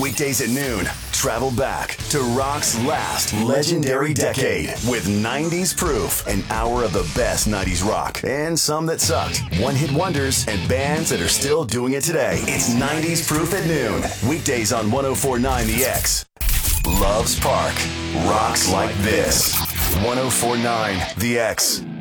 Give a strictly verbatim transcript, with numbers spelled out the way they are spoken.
Weekdays at noon, travel back to rock's last legendary decade with nineties Proof, an hour of the best nineties rock and some that sucked, one-hit wonders, and bands that are still doing it today. It's nineties Proof at noon, weekdays on one oh four point nine The X. Loves Park, rocks like this. one oh four point nine The X.